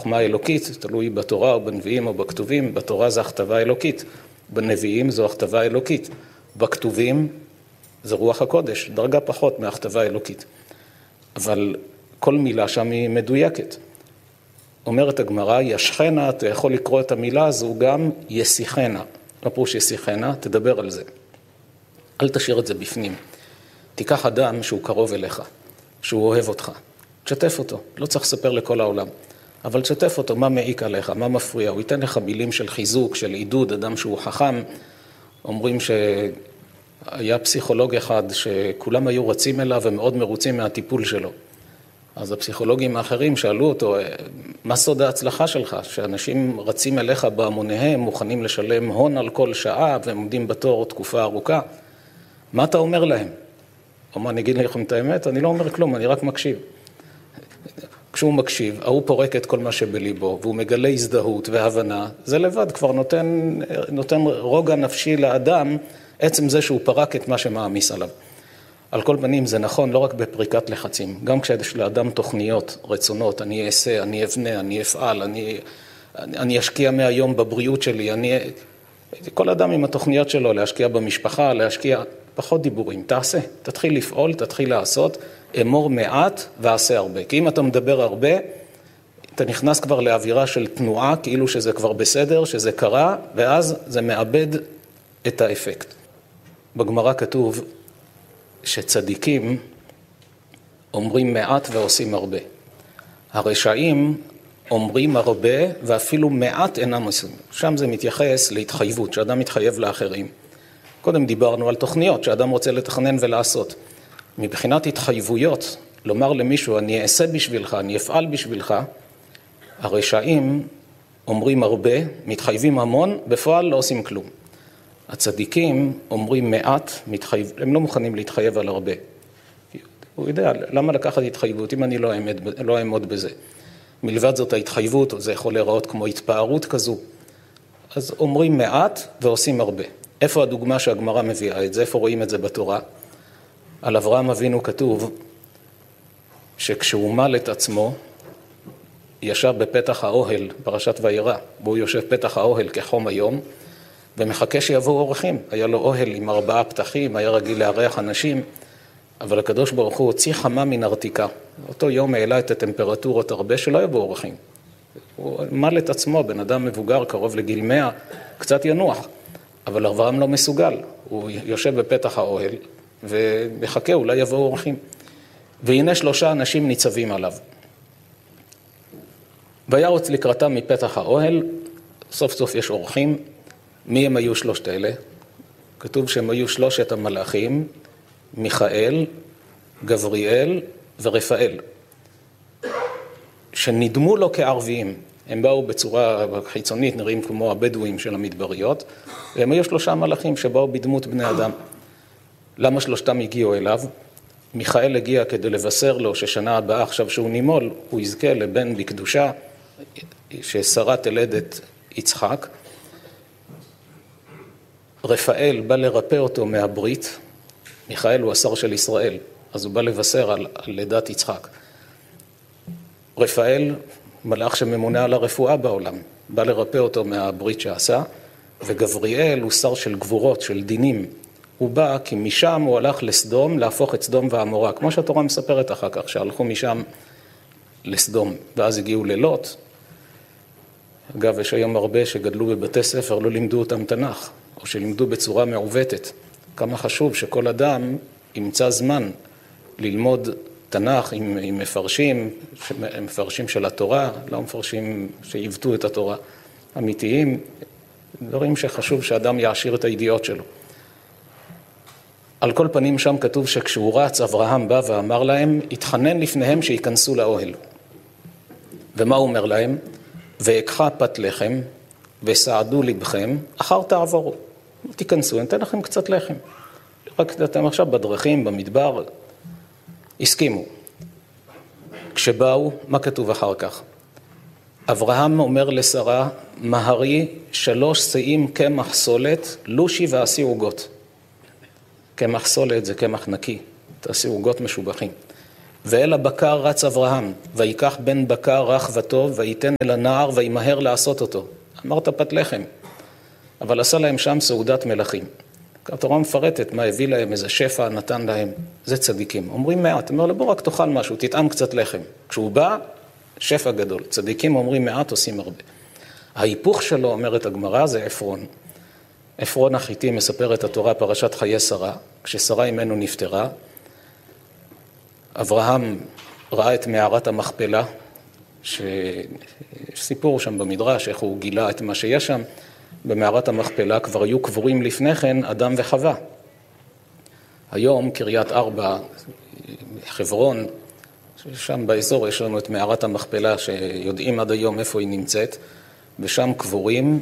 חוכמה אלוקית, תלוי בתורה או בנביאים או בכתובים. בתורה זה הכתבה אלוקית, בנביאים זו הכתבה אלוקית, בכתובים זה רוח הקודש, דרגה פחות מהכתבה אלוקית. אבל כל מילה שם היא מדויקת. אומרת הגמרא, ישכנה, אתה יכול לקרוא את המילה הזו גם ישיחנה. לא פירוש ישיחנה, תדבר על זה. אל תשאיר את זה בפנים. תיקח אדם שהוא קרוב אליך, שהוא אוהב אותך. תשתף אותו, לא צריך לספר לכל העולם. אבל תשתף אותו, מה מעיק עליך, מה מפריע. הוא ייתן לך מילים של חיזוק, של עידוד, אדם שהוא חכם. אומרים שהיה פסיכולוג אחד שכולם היו רצים אליו ומאוד מרוצים מהטיפול שלו. אז הפסיכולוגים האחרים שאלו אותו, מה סוד ההצלחה שלך? שאנשים רצים אליך בהמוניהם, מוכנים לשלם הון על כל שעה, והם עומדים בתור תקופה ארוכה. מה אתה אומר להם? אומר, אני אגיד לכם את האמת, אני לא אומר כלום, אני רק מקשיב. כשהוא מקשיב, הוא פורק את כל מה שבליבו, והוא מגלה הזדהות והבנה, זה לבד כבר נותן רוגע נפשי לאדם, עצם זה שהוא פרק את מה שמאמיס עליו. על כל פנים זה נכון לא רק בפריקת לחצים, גם כשיש לאדם תוכניות, רצונות, אני אעשה, אני אבנה, אני אפעל, אני אשקיע מהיום בבריאות שלי, כל אדם עם התוכניות שלו, להשקיע במשפחה, להשקיע פחות דיבורים, תעשה, תתחיל לפעול, תתחיל לעשות, אמור מעט ועשה הרבה, כי אם אתה מדבר הרבה, אתה נכנס כבר לאווירה של תנועה, כאילו שזה כבר בסדר, שזה קרה, ואז זה מאבד את האפקט. בגמרא כתוב, שצדיקים אומרים מעט ועושים הרבה. הרשעים אומרים הרבה ואפילו מעט אינם עושים. שם זה מתייחס להתחייבות, שאדם מתחייב לאחרים. קודם דיברנו על תוכניות, שאדם רוצה לתכנן ולעשות. מבחינת התחייבויות, לומר למישהו, אני אעשה בשבילך, אני אפעל בשבילך, הרשעים אומרים הרבה, מתחייבים המון, בפועל לא עושים כלום. הצדיקים אומרים מעט, הם לא מוכנים להתחייב על הרבה. הוא יודע, למה לקחת התחייבות אם אני לא אעמוד בזה? מלבד זאת ההתחייבות, זה יכול להיראות כמו התפארות כזו. אז אומרים מעט ועושים הרבה. איפה הדוגמה שהגמרא מביאה את זה? איפה רואים את זה בתורה? על אברהם אבינו כתוב שכשהוא מל את עצמו, ישב בפתח האוהל, פרשת וירא, והוא יושב פתח האוהל כחום היום, ומחכה שיבואו אורחים. היה לו אוהל עם 4 פתחים, היה רגיל לארח אנשים, אבל הקדוש ברוך הוא הוציא חמה מן ארתיקה. אותו יום העלה את הטמפרטורות הרבה שלא יבואו אורחים. הוא מל את עצמו, בן אדם מבוגר, קרוב לגיל 100, קצת ינוח. אבל אברהם לא מסוגל. הוא יושב בפתח האוהל ומחכה, אולי יבואו אורחים. והנה 3 אנשים ניצבים עליו. וירוץ לקראתם מפתח האוהל, סוף סוף יש אורחים. מי הם היו 3 אלה? כתוב שהם היו 3 המלאכים, מיכאל, גבריאל ורפאל, שנדמו לו כערביים. הם באו בצורה חיצונית, נראים כמו הבדואים של המדבריות, והם היו 3 מלאכים שבאו בדמות בני אדם. למה 3 הגיעו אליו? מיכאל הגיע כדי לבשר לו ששנה הבאה, עכשיו שהוא נימול, הוא יזכה לבן בקדושה, ששרה תלד את יצחק. רפאל בא לרפא אותו מהברית, מיכאל הוא השר של ישראל, אז הוא בא לבשר על לידת יצחק. רפאל, מלאך שממונה על הרפואה בעולם, בא לרפא אותו מהברית שעשה, וגבריאל הוא שר של גבורות, של דינים. הוא בא כי משם הוא הלך לסדום, להפוך את סדום ועמורה, כמו שהתורה מספרת אחר כך, שהלכו משם לסדום, ואז הגיעו ללוט. אגב, יש היום הרבה שגדלו בבתי ספר, לא לימדו אותם תנ"ך, או שלימדו בצורה מעוותת. כמה חשוב שכל אדם ימצא זמן ללמוד תנ"ך עם מפרשים של התורה, לא מפרשים שעיוותו את התורה, אמיתיים, דברים שחשוב שאדם יעשיר את הידיעות שלו. על כל פנים שם כתוב שכשהוא רץ, אברהם בא ואמר להם, התחנן לפניהם שיכנסו לאוהל. ומה הוא אומר להם? ואקחה פת לחם וסעדו לבכם, אחר תעברו. תיכנסו, נתן לכם קצת לחם. רק אתם עכשיו בדרכים, במדבר, הסכימו. כשבאו, מה כתוב אחר כך? אברהם אומר לשרה, מהרי 3 שאים קמח סולת, לושי ועשי עוגות. קמח סולת זה קמח נקי, תעשי עוגות משובחים. ואל הבקר רץ אברהם, ויקח בן בקר רך וטוב, וייתן אל הנער, וימהר לעשות אותו. אמרת פת לחם, אבל עשה להם שם סעודת מלכים. התורה מפרטת מה הביא להם, איזה שפע נתן להם, זה צדיקים. אומרים מעט, אומר לו בוא רק תאכל משהו, תטעם קצת לחם. כשהוא בא, שפע גדול. צדיקים אומרים מעט, עושים הרבה. ההיפוך שלו, אומרת הגמרא, זה עפרון. עפרון החיתי מספר את התורה פרשת חיי שרה, כששרה אימנו נפטרה, אברהם ראה את מערת המכפלה, שסיפור שם במדרש, איך הוא גילה את מה שיש שם, במערת המכפלה כבר היו קבורים לפני כן אדם וחווה. היום קריית ארבע, חברון, שם באזור יש לנו את מערת המכפלה שיודעים עד היום איפה היא נמצאת, ושם קבורים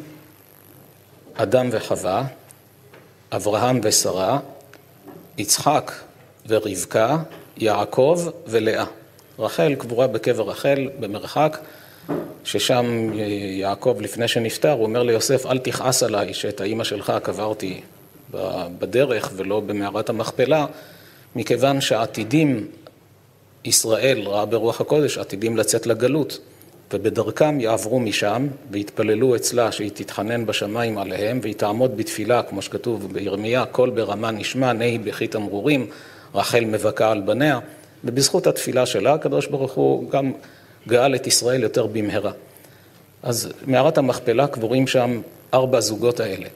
אדם וחווה, אברהם ושרה, יצחק ורבקה, יעקב ולאה. רחל קבורה בקבר רחל במרחק, ששם יעקב לפני שנפטר, הוא אומר ליוסף, אל תכעס עליי שאת האמא שלך קברתי בדרך ולא במערת המכפלה, מכיוון שעתידים ישראל ראה ברוח הקודש, עתידים לצאת לגלות, ובדרכם יעברו משם והתפללו אצלה שהיא תתחנן בשמיים עליהם, והיא תעמוד בתפילה, כמו שכתוב בירמיה, קול ברמה נשמע, נהי בכי תמרורים, רחל מבכה על בניה, ובזכות התפילה שלה, הקדוש ברוך הוא גם גאל את ישראל יותר במהרה. אז מערת המכפלה קבורים שם 4 זוגות האלה.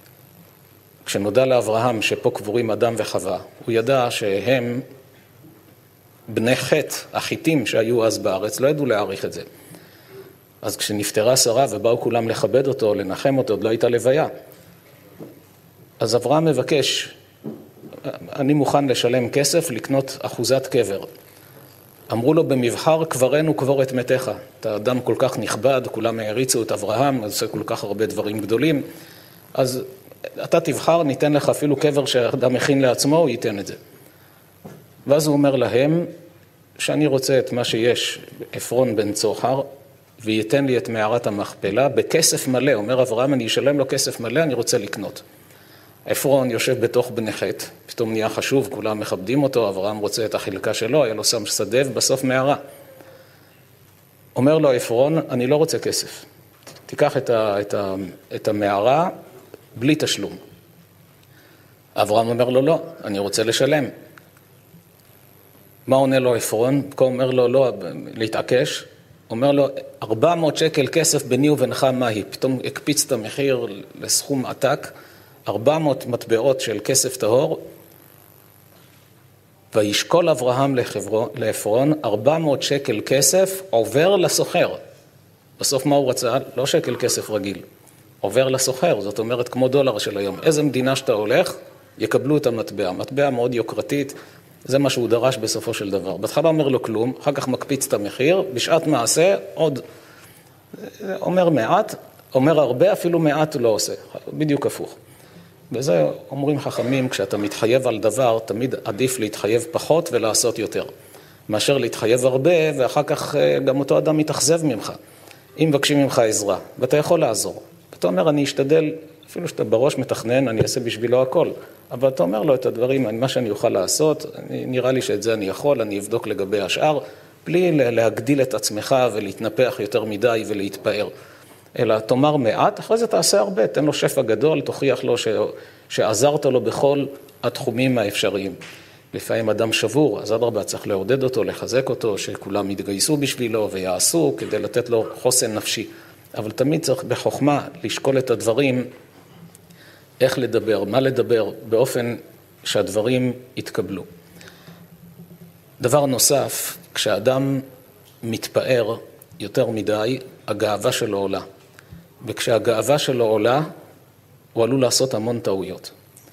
כשנודע לאברהם שפה קבורים אדם וחווה, הוא ידע שהם בני חטא, החיתים שהיו אז בארץ, לא ידעו להעריך את זה. אז כשנפטרה שרה ובאו כולם לכבד אותו, לנחם אותו, עוד לא הייתה לוויה. אז אברהם מבקש, אני מוכן לשלם כסף לקנות אחוזת קבר. אמרו לו במבחר קברנו קבור את מתיך. אתה אדם כל כך נכבד, כולם העריצו את אברהם, אז עושה כל כך הרבה דברים גדולים. אז אתה תבחר, ניתן לך אפילו קבר שאדם מכין לעצמו, הוא ייתן את זה. ואז הוא אומר להם שאני רוצה את מה שיש, עפרון בן צוחר, וייתן לי את מערת המכפלה בכסף מלא. אומר אברהם, אני אשלם לו כסף מלא, אני רוצה לקנות. עפרון יושב בתוך בני חטא, פתאום נהיה חשוב, כולם מכבדים אותו, אברהם רוצה את החלקה שלו, היה לו שם שדה, בסוף מערה. אומר לו עפרון, אני לא רוצה כסף, תיקח את המערה בלי תשלום. אברהם אומר לו, לא, אני רוצה לשלם. מה עונה לו עפרון? כה אומר לו, לא, להתעקש. אומר לו, 400 שקל כסף ביני ובינך מהי? פתאום הקפיץ את המחיר לסכום עתק, 400 מטבעות של כסף טהור, וישקול אברהם לעפרון, 400 שקל כסף עובר לסוחר. בסוף מה הוא רצה? לא שקל כסף רגיל, עובר לסוחר, זאת אומרת כמו דולר של היום. איזה מדינה שאתה הולך, יקבלו את המטבע. מטבע מאוד יוקרתית, זה מה שהוא דרש בסופו של דבר. בהתחלה אומר לו כלום, אחר כך מקפיץ את המחיר, בשעת מעשה עוד אומר מעט, אומר הרבה, אפילו מעט הוא לא עושה, בדיוק הפוך. וזה אומרים חכמים, כשאתה מתחייב על דבר, תמיד עדיף להתחייב פחות ולעשות יותר, מאשר להתחייב הרבה, ואחר כך גם אותו אדם מתאכזב ממך. אם מבקשים ממך עזרה, ואתה יכול לעזור. אתה אומר, אני אשתדל, אפילו שאתה בראש מתכנן, אני אעשה בשבילו הכל. אבל אתה אומר לו את הדברים, מה שאני אוכל לעשות, נראה לי שאת זה אני יכול, אני אבדוק לגבי השאר, בלי להגדיל את עצמך ולהתנפח יותר מדי ולהתפאר. אלא תאמר מעט, אחרי זה תעשה הרבה, תן לו שפע גדול, תוכיח לו שעזרת לו בכל התחומים האפשריים. לפעמים אדם שבור, אז אדרבה צריך לעודד אותו, לחזק אותו, שכולם יתגייסו בשבילו ויעשו כדי לתת לו חוסן נפשי. אבל תמיד צריך בחוכמה לשקול את הדברים, איך לדבר, מה לדבר, באופן שהדברים יתקבלו. דבר נוסף, כשאדם מתפאר יותר מדי, הגאווה שלו עולה. וכשהגאווה שלו עולה, הוא עלול לעשות המון טעויות.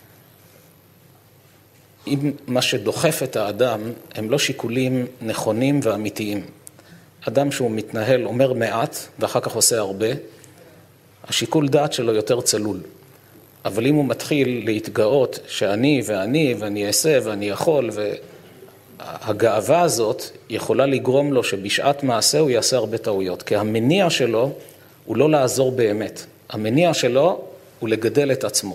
אם מה שדוחף את האדם הם לא שיקולים נכונים ואמיתיים. אדם שהוא מתנהל אומר מעט ואחר כך עושה הרבה, השיקול דעת שלו יותר צלול. אבל אם הוא מתחיל להתגאות שאני ואני אעשה ואני יכול, והגאווה הזאת יכולה לגרום לו שבשעת מעשה הוא יעשה הרבה טעויות. כי המניע שלו הוא לא לעזור באמת. המניע שלו הוא לגדל את עצמו.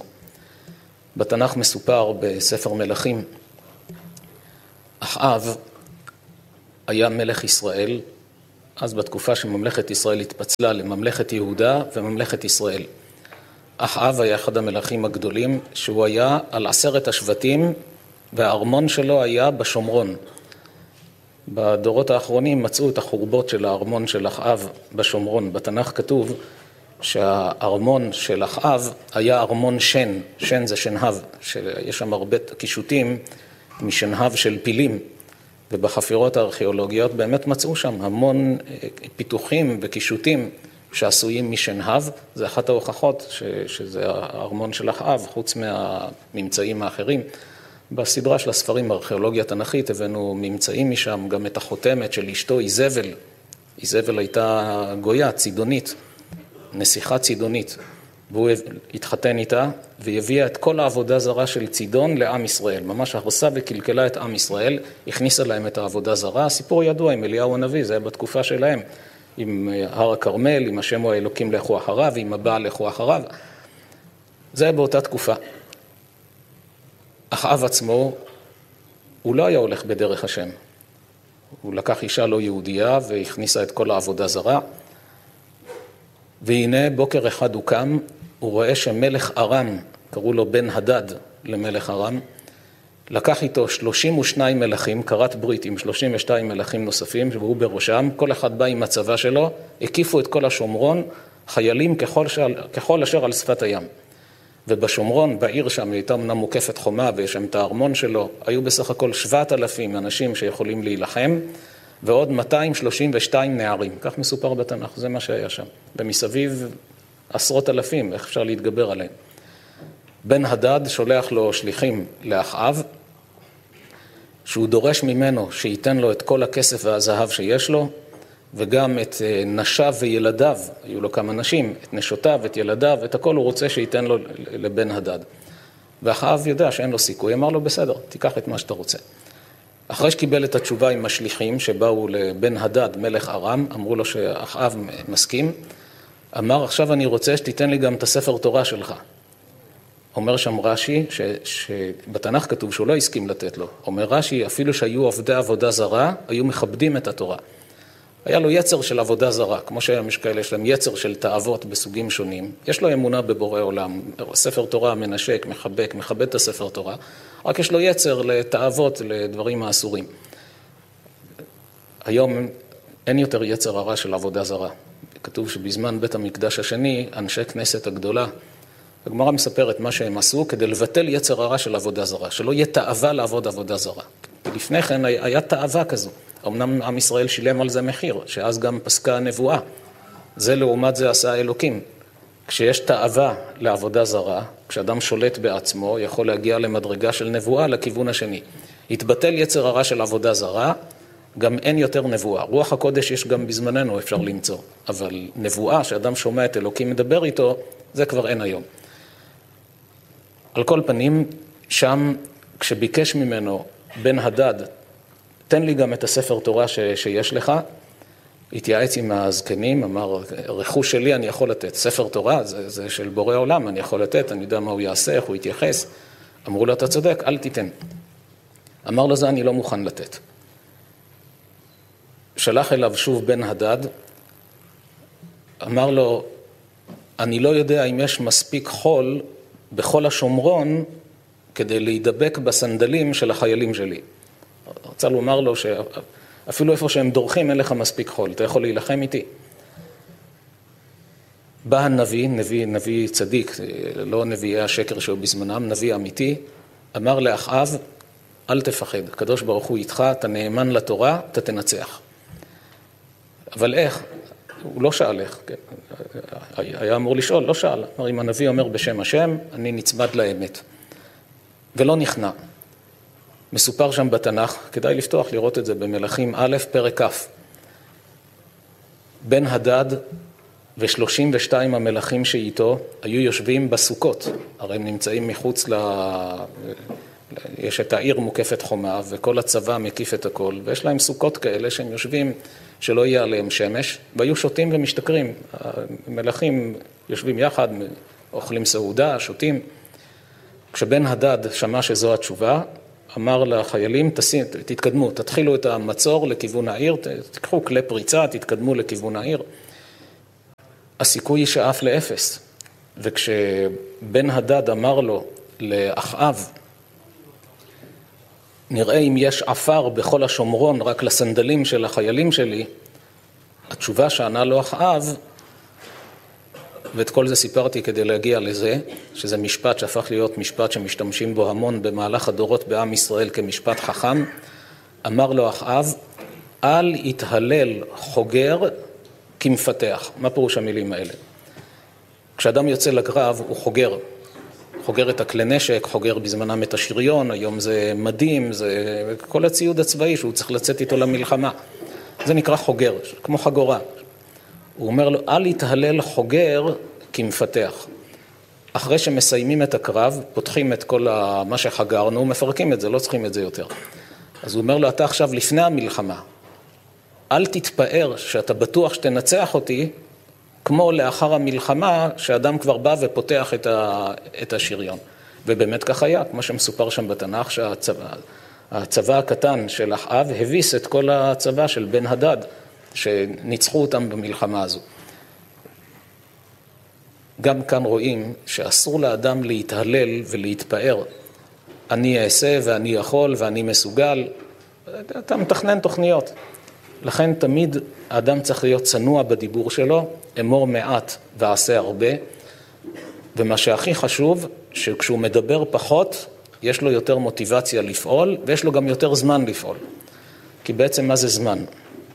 בתנ"ך מסופר בספר מלכים, אחאב היה מלך ישראל, אז בתקופה שממלכת ישראל התפצלה לממלכת יהודה וממלכת ישראל. אחאב היה אחד המלכים הגדולים, שהוא היה על 10 השבטים, והארמון שלו היה בשומרון. בדורות האחרונים מצאו את החורבות של הארמון של אחאב בשומרון. בתנ"ך כתוב שהארמון של אחאב היה ארמון שן, שן זה שנהב, שיש שם הרבה קישוטים משנהב של פילים, ובחפירות הארכיאולוגיות באמת מצאו שם המון פיתוחים וקישוטים שעשויים משנהב. זה אחת ההוכחות שזה הארמון של אחאב, חוץ מהממצאים האחרים. בסדרה של הספרים הארכיאולוגיה התנ"כית הבאנו ממצאים משם, גם את החותמת של אשתו איזבל. איזבל הייתה גויה, צידונית, נסיכה צידונית, והוא התחתן איתה והביאה את כל העבודה זרה של צידון לעם ישראל. ממש הרסה וקלקלה את עם ישראל, הכניסה להם את העבודה זרה. הסיפור ידוע עם אליהו הנביא, זה היה בתקופה שלהם, עם הר הכרמל, עם השם הוא האלוקים לכו אחריו, עם הבעל לכו אחריו. זה היה באותה תקופה. אחאב עצמו, הוא לא היה הולך בדרך השם. הוא לקח אישה לא יהודייה והכניסה את כל העבודה זרה. והנה בוקר אחד הוא קם, הוא רואה שמלך ארם, קראו לו בן הדד למלך ארם, לקח איתו 32 מלכים, קראת ברית עם 32 מלכים נוספים, והוא בראשם, כל אחד בא עם הצבא שלו, הקיפו את כל השומרון, חיילים ככל אשר על שפת הים. ובשומרון, בעיר שם, הייתה אמנם מוקפת חומה, ויש שם את הארמון שלו, היו בסך הכל 7,000 אנשים שיכולים להילחם, ועוד 232 נערים, כך מסופר בתנ"ך, זה מה שהיה שם. ומסביב 10,000, איך אפשר להתגבר עליהם. בן הדד שולח לו שליחים לאחאב, שהוא דורש ממנו שייתן לו את כל הכסף והזהב שיש לו, וגם את נשיו וילדיו, היו לו כמה נשים, את נשותיו, את ילדיו, את הכל הוא רוצה שייתן לו לבן הדד. ואחאב יודע שאין לו סיכוי, אמר לו בסדר, תיקח את מה שאתה רוצה. אחרי שקיבל את התשובה עם השליחים שבאו לבן הדד, מלך ארם, אמרו לו שאחאב מסכים, אמר עכשיו אני רוצה שתיתן לי גם את הספר תורה שלך. אומר שם רש"י, שבתנ"ך כתוב שהוא לא הסכים לתת לו. אומר רש"י, אפילו שהיו עובדי עבודה זרה, היו מכבדים את התורה. היה לו יצר של עבודה זרה, כמו שיש כאלה, יש להם יצר של תאוות בסוגים שונים. יש לו אמונה בבורא עולם, ספר תורה מנשק, מחבק, מכבד את הספר תורה, רק יש לו יצר לתאוות, לדברים האסורים. היום אין יותר יצר הרע של עבודה זרה. כתוב שבזמן בית המקדש השני, אנשי כנסת הגדולה, הגמרא מספרת מה שהם עשו כדי לבטל יצר הרע של עבודה זרה, שלא יהיה תאווה לעבוד עבודה זרה. לפני כן היה תאווה כזו. אמנם עם ישראל שילם על זה מחיר, שאז גם פסקה הנבואה. זה לעומת זה עשה אלוקים. כשיש תאווה לעבודה זרה, כשאדם שולט בעצמו, יכול להגיע למדרגה של נבואה לכיוון השני. התבטל יצר הרע של עבודה זרה, גם אין יותר נבואה. רוח הקודש יש גם בזמננו, אפשר למצוא. אבל נבואה, שאדם שומע את אלוקים מדבר איתו, זה כבר אין היום. על כל פנים, שם כשביקש ממנו בן הדד, תן לי גם את הספר תורה שיש לך, התייעץ עם הזקנים, אמר, רכוש שלי אני יכול לתת, ספר תורה זה של בורא עולם, אני יכול לתת, אני יודע מה הוא יעשה, איך הוא יתייחס. אמרו לו, אתה צודק, אל תיתן. אמר לו, זה אני לא מוכן לתת. שלח אליו שוב בן הדד, אמר לו, אני לא יודע אם יש מספיק חול בכל השומרון כדי להידבק בסנדלים של החיילים שלי. רצה לומר לו שאפילו איפה שהם דורכים אין לך מספיק חול, אתה יכול להילחם איתי. בא הנביא, נביא צדיק, לא נביאי השקר שהוא בזמנם, נביא אמיתי, אמר לאחאב, אל תפחד, הקדוש ברוך הוא איתך, אתה נאמן לתורה, אתה תנצח. אבל איך? הוא לא שאל איך, היה אמור לשאול, לא שאל. אמר, אם הנביא אומר בשם השם, אני נצמד לאמת. ולא נכנע. מסופר שם בתנ"ך, כדאי לפתוח לראות את זה במלכים א', פרק כ'. בן הדד ו32 המלכים שאיתו היו יושבים בסוכות, הרי הם נמצאים מחוץ יש את העיר מוקפת חומה וכל הצבא מקיף את הכל, ויש להם סוכות כאלה שהם יושבים שלא יהיה עליהם שמש, והיו שותים ומשתכרים. המלכים יושבים יחד, אוכלים סעודה, שותים. כשבן הדד שמע שזו התשובה, אמר לחיילים, תתקדמו, תתחילו את המצור לכיוון העיר, תיקחו כלי פריצה, תתקדמו לכיוון העיר. הסיכוי שאף לאפס. וכשבן הדד אמר לו לאחאב, נראה אם יש עפר בכל השומרון רק לסנדלים של החיילים שלי, התשובה שענה לו אחאב, ואת כל זה סיפרתי כדי להגיע לזה, שזה משפט שהפך להיות משפט שמשתמשים בו המון במהלך הדורות בעם ישראל כמשפט חכם, אמר לו אחאב, אל יתהלל חוגר כמפתח. מה פירוש המילים האלה? כשאדם יוצא לקרב הוא חוגר את הכלי נשק, חוגר בזמנם את השריון, היום זה מדים, זה כל הציוד הצבאי שהוא צריך לצאת איתו למלחמה. זה נקרא חוגר, כמו חגורה. הוא אומר לו, אל יתהלל חוגר כמפתח. אחרי שמסיימים את הקרב, פותחים את כל מה שחגרנו, מפרקים את זה, לא צריכים את זה יותר. אז הוא אומר לו, אתה עכשיו לפני המלחמה, אל תתפאר שאתה בטוח שתנצח אותי, כמו לאחר המלחמה, שאדם כבר בא ופותח את השריון. ובאמת כך היה, כמו שמסופר שם בתנ"ך, שהצבא הקטן של אחאב הביס את כל הצבא של בן הדד, שניצחו אותם במלחמה הזו. גם כאן רואים שאסור לאדם להתהלל ולהתפאר. אני אעשה ואני יכול ואני מסוגל. אתה מתכנן תוכניות. לכן תמיד האדם צריך להיות צנוע בדיבור שלו, אמור מעט ועשה הרבה. ומה שהכי חשוב, שכשהוא מדבר פחות, יש לו יותר מוטיבציה לפעול, ויש לו גם יותר זמן לפעול. כי בעצם מה זה זמן?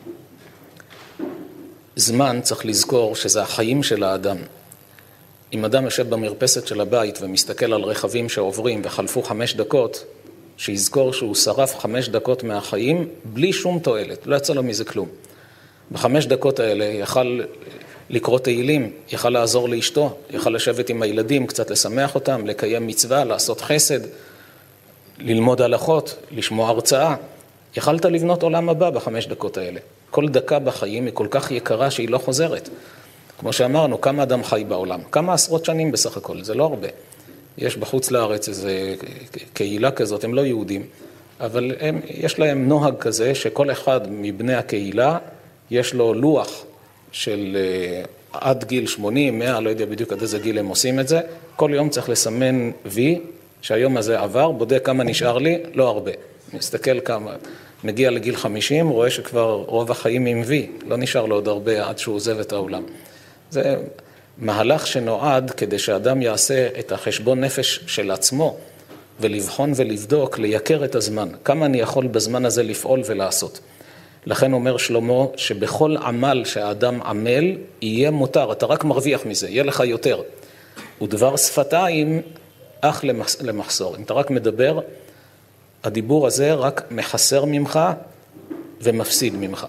זמן צריך לזכור שזה החיים של האדם. אם אדם יושב במרפסת של הבית ומסתכל על רכבים שעוברים וחלפו 5 דקות, שיזכור שהוא שרף 5 דקות מהחיים בלי שום תועלת, לא יצא לו מזה כלום. ב5 דקות האלה יכל לקרוא תהילים, יכל לעזור לאשתו, יכל לשבת עם הילדים, קצת לשמח אותם, לקיים מצווה, לעשות חסד, ללמוד הלכות, לשמוע הרצאה. יכלת לבנות עולם הבא ב5 דקות האלה. כל דקה בחיים היא כל כך יקרה שהיא לא חוזרת. כמו שאמרנו, כמה אדם חי בעולם? כמה עשרות שנים בסך הכל, זה לא הרבה. יש בחוץ לארץ איזה קהילה כזאת, הם לא יהודים, אבל יש להם נוהג כזה שכל אחד מבני הקהילה יש לו לוח של עד גיל 80, 100, לא יודע בדיוק עד איזה גיל הם עושים את זה. כל יום צריך לסמן וי, שהיום הזה עבר, בודק כמה נשאר לי, לא הרבה. מסתכל כמה, מגיע לגיל 50, רואה שכבר רוב החיים עם וי, לא נשאר לו עוד הרבה עד שהוא עוזב את העולם. זה מהלך שנועד כדי שאדם יעשה את החשבון נפש של עצמו, ולבחון ולבדוק, לייקר את הזמן. כמה אני יכול בזמן הזה לפעול ולעשות. לכן אומר שלמה שבכל עמל שהאדם עמל יהיה מותר, אתה רק מרוויח מזה, יהיה לך יותר. ודבר שפתיים אך למחסור. אם אתה רק מדבר, הדיבור הזה רק מחסר ממך ומפסיד ממך.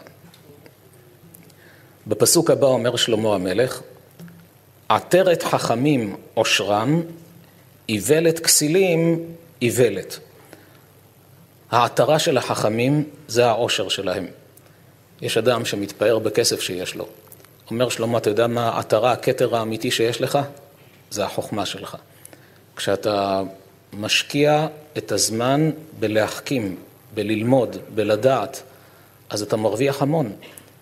בפסוק הבא אומר שלמה המלך, עטרת חכמים עושרם, איוולת כסילים איוולת. העטרה של החכמים זה העושר שלהם. יש אדם שמתפאר בכסף שיש לו. אומר שלמה, אתה יודע מה העטרה, הכתר האמיתי שיש לך? זה החוכמה שלך. כשאתה משקיע את הזמן בלהחכים, בללמוד, בלדעת, אז אתה מרוויח המון.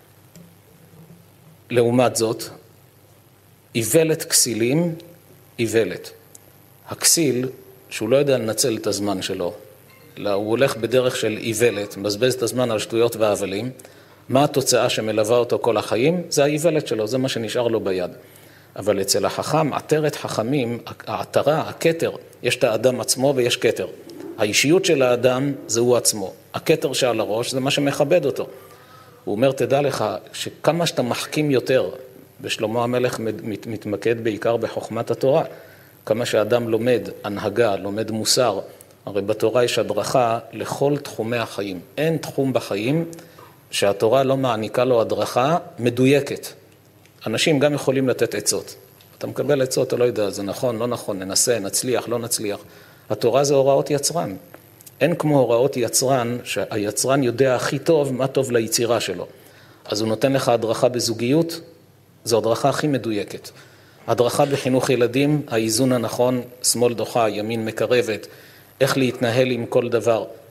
לעומת זאת, איוולת כסילים, איוולת. הכסיל, שהוא לא יודע לנצל את הזמן שלו, הוא הולך בדרך של איוולת, מבזבז את הזמן על שטויות והבלים, מה התוצאה שמלווה אותו כל החיים? זה האיוולת שלו, זה מה שנשאר לו ביד. אבל אצל החכם, עטרת חכמים, העטרה, הכתר, יש את האדם עצמו ויש כתר. האישיות של האדם זה הוא עצמו. הכתר שעל הראש זה מה שמכבד אותו. הוא אומר, תדע לך, שכמה שאתה מחכים יותר, ושלמה המלך מתמקד בעיקר בחוכמת התורה, כמה שאדם לומד הנהגה, לומד מוסר, הרי בתורה יש הדרכה לכל תחומי החיים. אין תחום בחיים שהתורה לא מעניקה לו הדרכה מדויקת. אנשים גם יכולים לתת עצות. אתה מקבל עצות, אתה לא יודע, זה נכון, לא נכון, ננסה, נצליח, לא נצליח. התורה זה הוראות יצרן. אין כמו הוראות יצרן, שהיצרן יודע הכי טוב מה טוב ליצירה שלו. אז הוא נותן לך הדרכה בזוגיות, זו הדרכה הכי מדויקת. הדרכה בחינוך ילדים, האיזון הנכון, שמאל דוחה, ימין מקרבת, איך להתנהל עם כל דבר.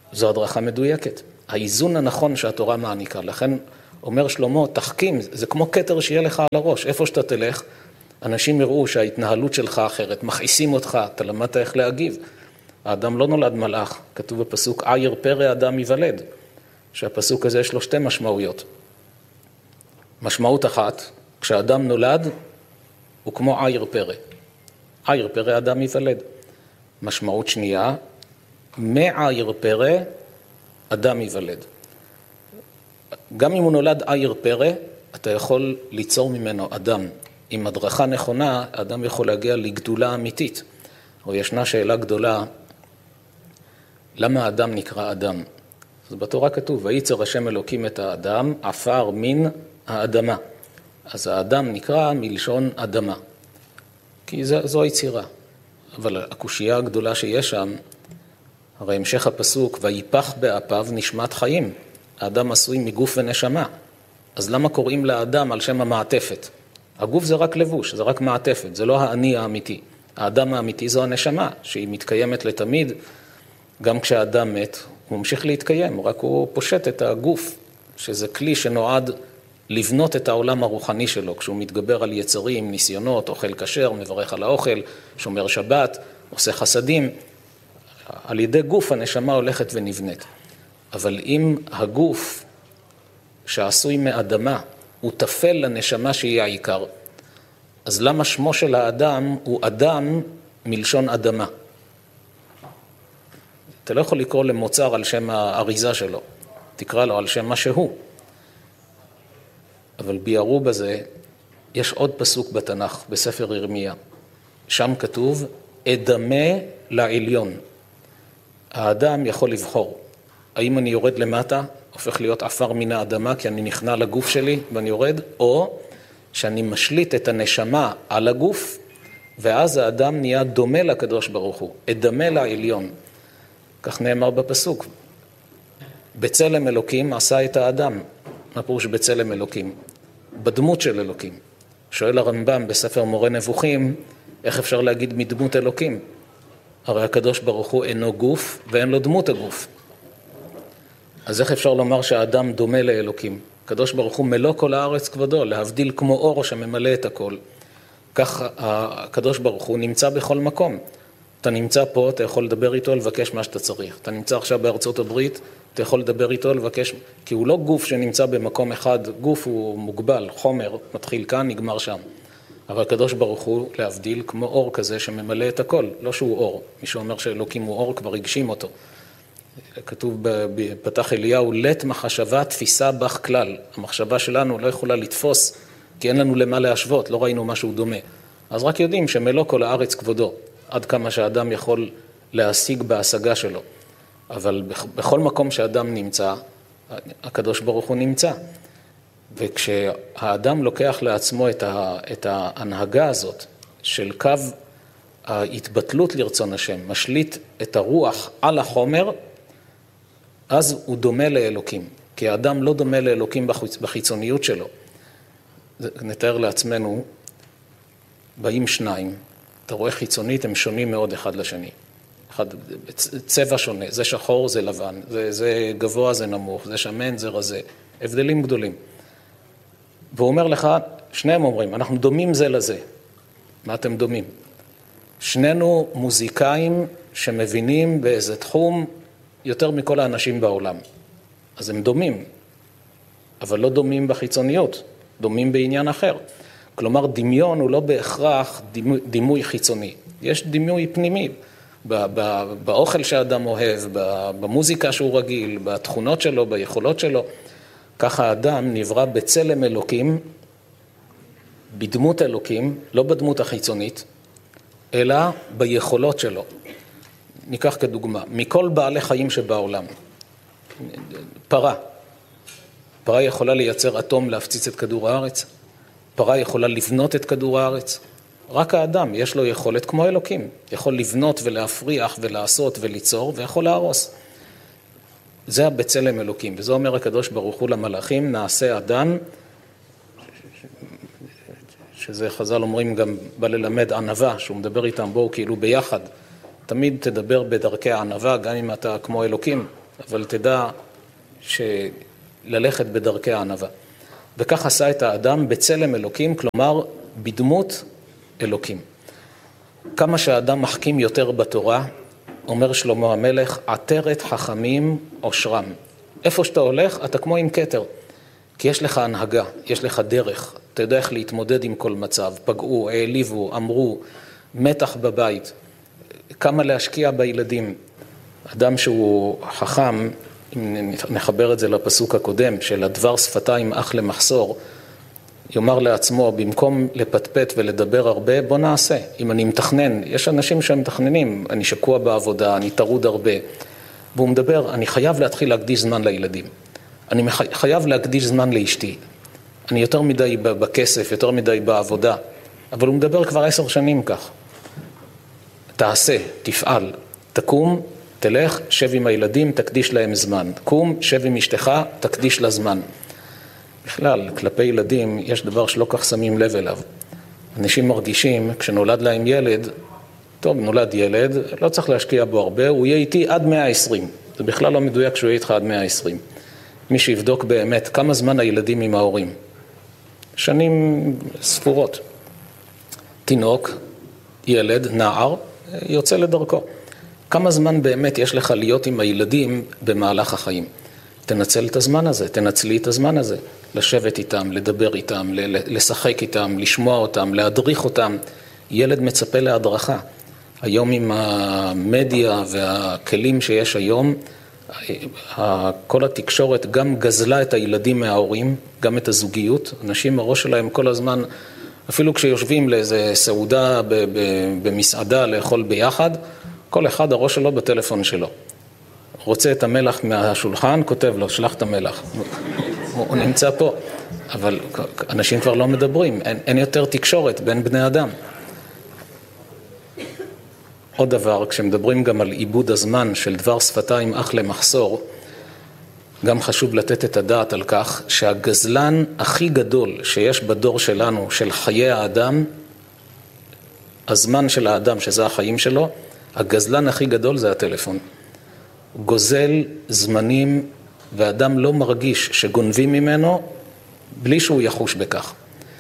זו הדרכה מדויקת. האיזון הנכון שהתורה מעניקה. לכן אומר שלמה, תחכים, זה כמו כתר שיהיה לך על הראש. איפה שאתה תלך, אנשים יראו שההתנהלות שלך אחרת, מכעיסים אותך, אתה למדת איך להגיב. האדם לא נולד מלאך, כתוב בפסוק, עיר פרא אדם ייוולד, שהפסוק הזה יש לו שתי משמעויות. משמעות אחת, כשאדם נולד, הוא כמו עיר פרא. עיר פרא אדם ייוולד. משמעות שנייה, מעיר פרא אדם ייוולד. גם אם הוא נולד עיר פרא, אתה יכול ליצור ממנו אדם. עם הדרכה נכונה, האדם יכול להגיע לגדולה אמיתית. או ישנה שאלה גדולה, למה האדם נקרא אדם? אז בתורה כתוב, וייצר השם אלוקים את האדם, עפר מן האדמה. אז האדם נקרא מלשון אדמה. כי זו היצירה. אבל הקושייה הגדולה שיש שם, הרי המשך הפסוק, ויפח באפיו נשמת חיים. האדם עשוי מגוף ונשמה. אז למה קוראים לאדם על שם המעטפת? הגוף זה רק לבוש, זה רק מעטפת, זה לא האני האמיתי. האדם האמיתי זו הנשמה, שהיא מתקיימת לתמיד. גם כשהאדם מת, הוא ממשיך להתקיים, רק הוא פושט את הגוף, שזה כלי שנועד לבנות את העולם הרוחני שלו, כשהוא מתגבר על יצרים, ניסיונות, אוכל כשר, מברך על האוכל, שומר שבת, עושה חסדים. על ידי גוף הנשמה הולכת ונבנית. אבל אם הגוף שעשוי מאדמה הוא תפל לנשמה שהיא העיקר, אז למה שמו של האדם הוא אדם מלשון אדמה? אתה לא יכול לקרוא למוצר על שם האריזה שלו, תקרא לו על שם מה שהוא. אבל ביארו בזה, יש עוד פסוק בתנ"ך, בספר ירמיה. שם כתוב, אדמה לעליון. האדם יכול לבחור. האם אני יורד למטה, הופך להיות עפר מן האדמה, כי אני נכנע לגוף שלי ואני יורד, או שאני משליט את הנשמה על הגוף, ואז האדם נהיה דומה לקדוש ברוך הוא. אדמה לעליון. כך נאמר בפסוק. בצלם אלוקים עשה את האדם. מה פירוש בצלם אלוקים? בדמות של אלוקים. שואל הרמב"ם בספר מורה נבוכים, איך אפשר להגיד מדמות אלוקים? הרי הקדוש ברוך הוא אינו גוף ואין לו דמות הגוף. אז איך אפשר לומר שהאדם דומה לאלוקים? הקדוש ברוך הוא מלוא כל הארץ כבודו, להבדיל כמו אור שממלא את הכל. כך הקדוש ברוך הוא נמצא בכל מקום. אתה נמצא פה, אתה יכול לדבר איתו, לבקש מה שאתה צריך. אתה נמצא עכשיו בארצות הברית, אתה יכול לדבר איתו, לבקש, כי הוא לא גוף שנמצא במקום אחד, גוף הוא מוגבל, חומר, מתחיל כאן, נגמר שם. אבל הקדוש ברוך הוא להבדיל כמו אור כזה שממלא את הכל, לא שהוא אור. מי שאומר שאלוקים הוא אור כבר הגשים אותו. כתוב בפתח אליהו, לית מחשבה תפיסה בך כלל. המחשבה שלנו לא יכולה לתפוס, כי אין לנו למה להשוות, לא ראינו משהו דומה. אז רק יודעים שמלוא כל הארץ כבודו, עד כמה שהאדם יכול להשיג בהשגה שלו. אבל בכל מקום שהאדם נמצא, הקדוש ברוך הוא נמצא. וכשהאדם לוקח לעצמו את ההנהגה הזאת של קו ההתבטלות לרצון השם, משליט את הרוח על החומר, אז הוא דומה לאלוקים. כי האדם לא דומה לאלוקים בחיצוניות שלו. נתאר לעצמנו, באים שניים, אתה רואה חיצונית, הם שונים מאוד אחד לשני. צבע שונה, זה שחור, זה לבן, זה גבוה, זה נמוך, זה שמן, זה רזה. הבדלים גדולים. והוא אומר לך, שניהם אומרים, אנחנו דומים זה לזה. מה אתם דומים? שנינו מוזיקאים שמבינים באיזה תחום יותר מכל האנשים בעולם. אז הם דומים, אבל לא דומים בחיצוניות, דומים בעניין אחר. כלומר, דמיון הוא לא בהכרח דימוי חיצוני. יש דימוי פנימי, באוכל שהאדם אוהב, במוזיקה שהוא רגיל, בתכונות שלו, ביכולות שלו. ככה האדם נברא בצלם אלוקים, בדמות אלוקים, לא בדמות החיצונית, אלא ביכולות שלו. ניקח כדוגמה, מכל בעלי חיים שבעולם, פרה. פרה יכולה לייצר אטום להפציץ את כדור הארץ, פרה יכולה לבנות את כדור הארץ. רק האדם יש לו יכולת כמו אלוקים, יכול לבנות ולהפריח ולעשות וליצור ויכול להרוס. זה הבצלם אלוקים, וזה אומר הקדוש ברוך הוא למלאכים, נעשה אדם, שזה חז"ל אומרים גם בא ללמד ענווה, שהוא מדבר איתם בואו כאילו ביחד. תמיד תדבר בדרכי הענווה, גם אם אתה כמו אלוקים, אבל תדע שללכת בדרכי הענווה. וכך עשה את האדם בצלם אלוקים, כלומר בדמות אלוקים. כמה שהאדם מחכים יותר בתורה, אומר שלמה המלך, עטרת חכמים עושרם. איפה שאתה הולך, אתה כמו עם כתר. כי יש לך הנהגה, יש לך דרך, אתה יודע איך להתמודד עם כל מצב. פגעו, העליבו, אמרו, מתח בבית. כמה להשקיע בילדים. אדם שהוא חכם, אם נחבר את זה לפסוק הקודם, של הדבר שפתיים אך למחסור, יאמר לעצמו, במקום לפטפט ולדבר הרבה, בוא נעשה. אם אני מתכנן, יש אנשים שהם מתכננים, אני שקוע בעבודה, אני טרוד הרבה. והוא מדבר, אני חייב להתחיל להקדיש זמן לילדים. אני חייב להקדיש זמן לאשתי. אני יותר מדי בכסף, יותר מדי בעבודה. אבל הוא מדבר כבר 10 שנים כך. תעשה, תפעל, תקום, תלך, שב עם הילדים, תקדיש להם זמן. קום, שב עם אשתך, תקדיש לה זמן. בכלל, כלפי ילדים יש דבר שלא כך שמים לב אליו. אנשים מרגישים, כשנולד להם ילד, טוב, נולד ילד, לא צריך להשקיע בו הרבה, הוא יהיה איתי עד 120. זה בכלל לא מדויק שהוא יהיה איתך עד 120. מי שיבדוק באמת כמה זמן הילדים עם ההורים. שנים ספורות. תינוק, ילד, נער, יוצא לדרכו. כמה זמן באמת יש לך להיות עם הילדים במהלך החיים? תנצל את הזמן הזה, תנצלי את הזמן הזה. לשבת איתם, לדבר איתם, לשחק איתם, לשמוע אותם, להדריך אותם. ילד מצפה להדרכה. היום עם המדיה והכלים שיש היום, כל התקשורת גם גזלה את הילדים מההורים, גם את הזוגיות. אנשים הראש שלהם כל הזמן, אפילו כשיושבים לאיזה סעודה במסעדה לאכול ביחד, כל אחד הראש שלו בטלפון שלו. רוצה את המלח מהשולחן, כותב לו, שלח את המלח. הוא נמצא פה, אבל אנשים כבר לא מדברים, אין יותר תקשורת בין בני אדם. עוד דבר, כשמדברים גם על עיבוד הזמן של דבר שפתיים אך למחסור, גם חשוב לתת את הדעת על כך שהגזלן הכי גדול שיש בדור שלנו, של חיי האדם, הזמן של האדם, שזה החיים שלו, הגזלן הכי גדול זה הטלפון. גוזל זמנים, ואדם לא מרגיש שגונבים ממנו, בלי שהוא יחוש בכך.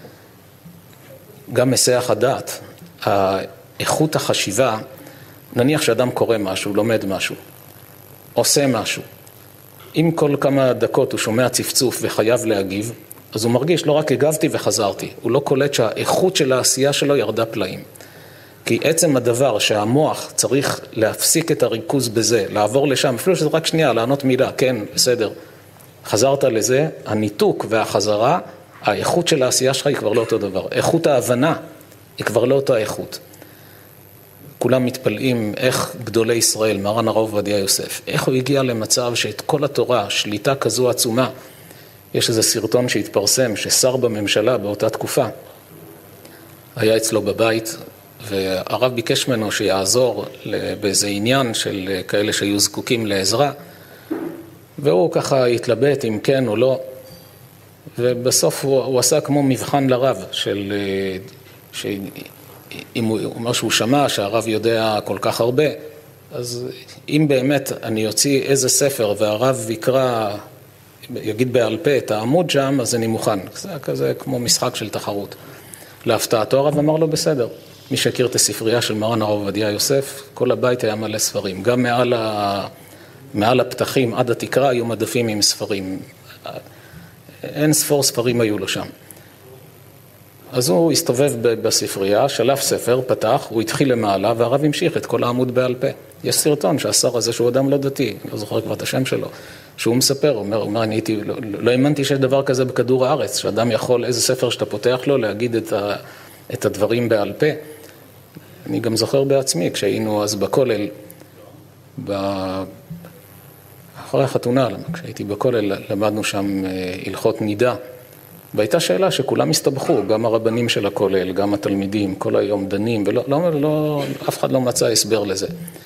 גם מסייח הדעת, איכות החשיבה, נניח שאדם קורא משהו, לומד משהו, עושה משהו. אם כל כמה דקות הוא שומע צפצוף וחייב להגיב, אז הוא מרגיש, לא רק הגבתי וחזרתי, הוא לא קולט שהאיכות של העשייה שלו ירדה פלאים. כי עצם הדבר שהמוח צריך להפסיק את הריכוז בזה, לעבור לשם, אפילו שזה רק שנייה, לענות מילה, כן, בסדר, חזרת לזה, הניתוק והחזרה, האיכות של העשייה שלך היא כבר לא אותו דבר. איכות ההבנה היא כבר לא אותה איכות. כולם מתפלאים איך גדולי ישראל, מרן הרב עובדיה יוסף, איך הוא הגיע למצב שאת כל התורה, שליטה כזו עצומה, יש איזה סרטון שהתפרסם, ששר בממשלה באותה תקופה, היה אצלו בבית, והרב ביקש ממנו שיעזור באיזה עניין של כאלה שהיו זקוקים לעזרה, והוא ככה התלבט אם כן או לא, ובסוף הוא עשה כמו מבחן לרב, אם הוא אומר שהוא שמע שהרב יודע כל כך הרבה, אז אם באמת אני אוציא איזה ספר והרב יקרא, יגיד בעל פה את העמוד שם, אז אני מוכן. זה כזה כמו משחק של תחרות. להפתעתו הרב אמר לו בסדר. מי שהכיר את הספרייה של מרן הרב עובדיה יוסף, כל הבית היה מלא ספרים. גם מעל הפתחים עד התקרה היו מדפים עם ספרים. אין ספור ספרים היו לו שם. אז הוא הסתובב בספרייה, שלף ספר, פתח, הוא התחיל למעלה, והרב המשיך את כל העמוד בעל פה. יש סרטון שהשר הזה שהוא אדם לא דתי, לא זוכר כבר את השם שלו, שהוא מספר, הוא אומר, אני הייתי, לא האמנתי שיש דבר כזה בכדור הארץ, שאדם יכול, איזה ספר שאתה פותח לו, להגיד את הדברים בעל פה. אני גם זוכר בעצמי, כשהיינו אז בכולל, אחרי החתונה, כשהייתי בכולל, למדנו שם הלכות נידה, והייתה שאלה שכולם הסתבכו, גם הרבנים של הכולל, גם התלמידים, כל היום דנים, אף אחד לא מצא הסבר לזה.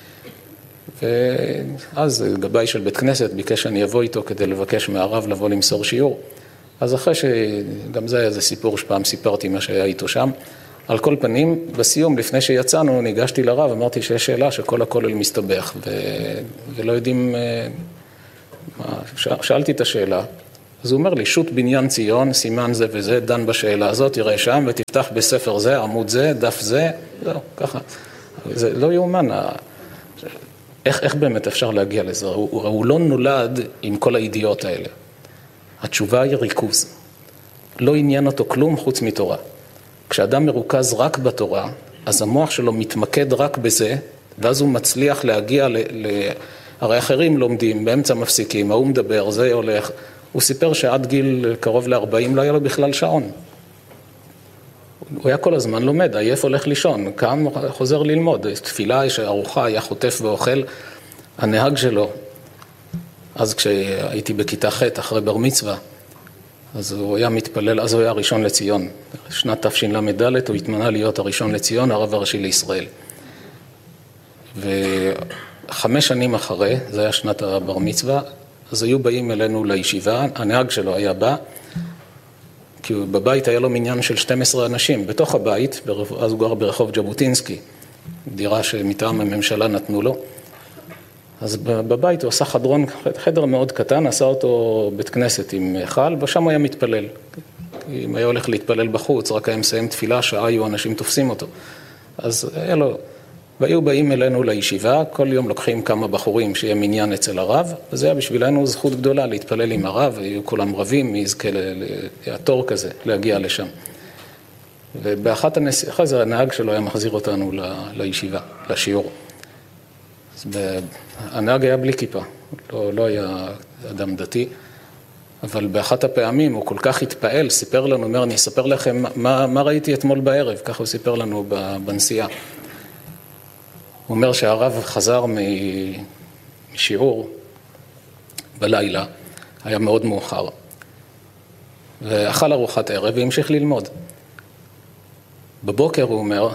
ואז גבאי של בית כנסת ביקש שאני אבוא איתו כדי לבקש מהרב לבוא למסור שיעור. אז אחרי שגם זה היה איזה סיפור שפעם סיפרתי מה שהיה איתו שם, על כל פנים, בסיום, לפני שיצאנו, ניגשתי לרב, אמרתי שיש שאלה שכל הכולל מסתבך, ולא יודעים שאלתי את השאלה, אז הוא אומר לי, שו"ת בניין ציון, סימן זה וזה, דן בשאלה הזאת, תראה שם ותפתח בספר זה, עמוד זה, דף זה, זהו, ככה. זה לא יאומן, איך באמת אפשר להגיע לזה? הוא לא נולד עם כל הידיעות האלה. התשובה היא ריכוז. לא עניין אותו כלום חוץ מתורה. כשאדם מרוכז רק בתורה, אז המוח שלו מתמקד רק בזה, ואז הוא מצליח להגיע הרי אחרים לומדים, באמצע מפסיקים, ההוא מדבר, זה הולך. הוא סיפר שעד גיל קרוב ל-40 לא היה לו בכלל שעון. הוא היה כל הזמן לומד, עייף הולך לישון, קם חוזר ללמוד. תפילה, יש ארוחה, היה חוטף ואוכל. הנהג שלו, אז כשהייתי בכיתה ח' אחרי בר מצווה, אז הוא היה מתפלל, אז הוא היה הראשון לציון. שנת תשל"ד הוא התמנה להיות הראשון לציון, הרב הראשי לישראל. 5 שנים אחרי, זה היה שנת הבר מצווה, אז היו באים אלינו לישיבה, הנהג שלו היה בא, כי בבית היה לו מניין של 12 אנשים, בתוך הבית, אז הוא גר ברחוב ג'בוטינסקי, דירה שמטעם הממשלה נתנו לו, אז בבית הוא עשה חדר מאוד קטן, עשה אותו בית כנסת עם חל, ושם הוא היה מתפלל. אם היה הולך להתפלל בחוץ, רק היה מסיים תפילה, שעה היו אנשים תופסים אותו. אז היה לו, והיו באים אלינו לישיבה, כל יום לוקחים כמה בחורים שיהיה מניין אצל הרב, וזה היה בשבילנו זכות גדולה להתפלל עם הרב, היו כולם רבים, מי יזכה לתור כזה, להגיע לשם. ובאחת אחרי זה הנהג שלו היה מחזיר אותנו לישיבה, לשיעור. הנהג היה בלי כיפה, לא היה אדם דתי, אבל באחת הפעמים הוא כל כך התפעל, סיפר לנו, אומר, אני אספר לכם מה ראיתי אתמול בערב, ככה הוא סיפר לנו בנסיעה. הוא אומר שהרב חזר משיעור בלילה, היה מאוד מאוחר, ואכל ארוחת ערב והמשיך ללמוד. בבוקר הוא אומר,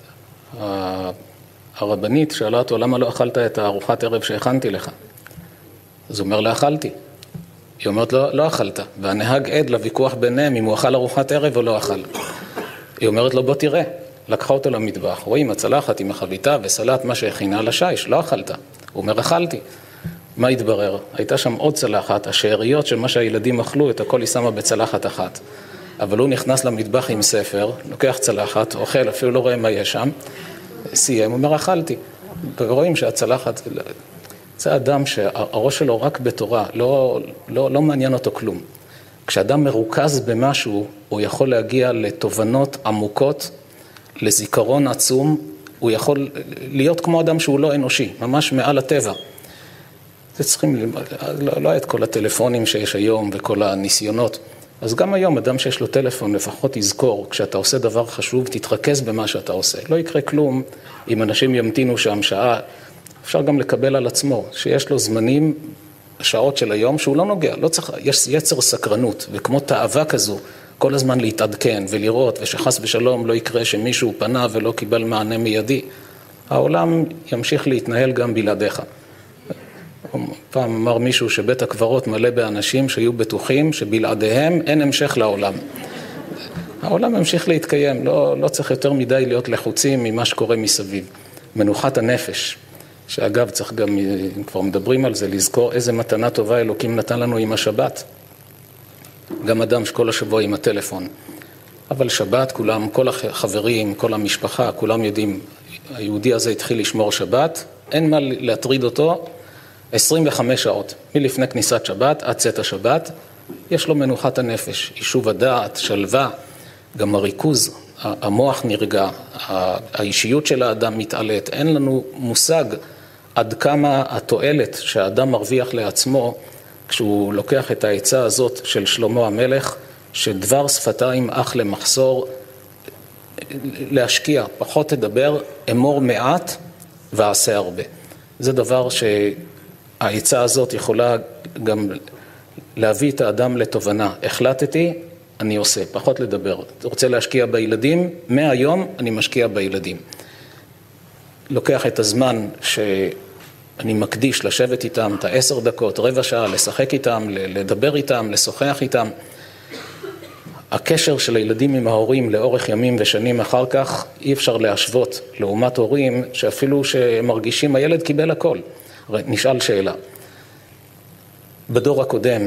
הרבנית שאלה אותו, למה לא אכלת את הארוחת ערב שהכנתי לך? אז הוא אומר, לא אכלתי. היא אומרת, לא אכלת. והנהג עד לוויכוח ביניהם, אם הוא אכל ארוחת ערב או לא אכל. היא אומרת לו, בוא תראה. לקחה אותו למטבח, רואים הצלחת עם החביתה וסלט, מה שהכינה לשיש, לא אכלת. הוא אומר, אכלתי. מה התברר? הייתה שם עוד צלחת, השאריות של מה שהילדים אכלו, את הכל היא שמה בצלחת אחת. אבל הוא נכנס למטבח עם ספר, לוקח צלחת, אוכל, אפילו לא רואה מה יש שם, סיים, הוא אומר, אכלתי. ורואים שהצלחת, זה אדם שהראש שלו רק בתורה, לא מעניין אותו כלום. כשאדם מרוכז במשהו, הוא יכול להגיע לתובנות עמוקות, לזיכרון עצום, הוא יכול להיות כמו אדם שהוא לא אנושי, ממש מעל הטבע. זה צריכים, לא היה את כל הטלפונים שיש היום וכל הניסיונות. אז גם היום אדם שיש לו טלפון לפחות יזכור, כשאתה עושה דבר חשוב, תתרכז במה שאתה עושה. לא יקרה כלום אם אנשים ימתינו שם שעה. אפשר גם לקבל על עצמו, שיש לו זמנים, שעות של היום, שהוא לא נוגע. לא צריך, יש יצר סקרנות, וכמו תאווה כזו, כל הזמן להתעדכן ולראות, ושחס ושלום לא יקרה שמישהו פנה ולא קיבל מענה מיידי. העולם ימשיך להתנהל גם בלעדיך. פעם אמר מישהו שבית הקברות מלא באנשים שיהיו בטוחים שבלעדיהם אין המשך לעולם. העולם ימשיך להתקיים, לא צריך יותר מדי להיות לחוצים ממה שקורה מסביב. מנוחת הנפש, שאגב צריך גם, אם כבר מדברים על זה, לזכור איזה מתנה טובה אלוקים נתן לנו עם השבת. גם אדם שכל השבוע עם הטלפון. אבל שבת, כולם, כל החברים, כל המשפחה, כולם יודעים, היהודי הזה התחיל לשמור שבת, אין מה להטריד אותו, 25 שעות, מלפני כניסת שבת עד צאת השבת, יש לו מנוחת הנפש, יישוב הדעת, שלווה, גם הריכוז, המוח נרגע, האישיות של האדם מתעלת, אין לנו מושג עד כמה התועלת שהאדם מרוויח לעצמו, כשהוא לוקח את העצה הזאת של שלמה המלך, שדבר שפתיים אך למחסור, להשקיע, פחות תדבר, אמור מעט ועשה הרבה. זה דבר שהעצה הזאת יכולה גם להביא את האדם לתובנה. החלטתי, אני עושה, פחות לדבר. רוצה להשקיע בילדים, מהיום אני משקיע בילדים. לוקח את הזמן שאני מקדיש לשבת איתם, את 10 דקות, רבע שעה, לשחק איתם, לדבר איתם, לשוחח איתם. הקשר של הילדים עם ההורים לאורך ימים ושנים אחר כך אי אפשר להשוות לעומת הורים שאפילו שמרגישים הילד קיבל הכל. נשאל שאלה. בדור הקודם,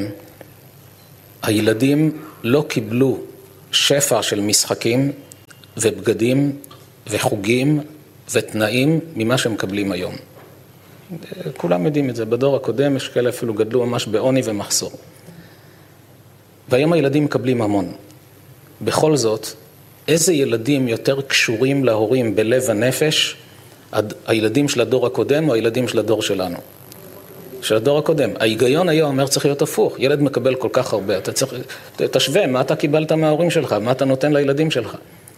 הילדים לא קיבלו שפע של משחקים ובגדים וחוגים ותנאים ממה שהם מקבלים היום. כולם יודעים את זה. בדור הקודם יש כאלה אפילו גדלו ממש בעוני ומחסור. והיום הילדים מקבלים המון. בכל זאת, איזה ילדים יותר קשורים להורים בלב הנפש, הילדים של הדור הקודם או הילדים של הדור שלנו? של הדור הקודם. ההיגיון היה אומר צריך להיות הפוך. ילד מקבל כל כך הרבה. אתה צריך, תשווה מה אתה קיבלת מההורים שלך, מה אתה נותן לילדים שלך.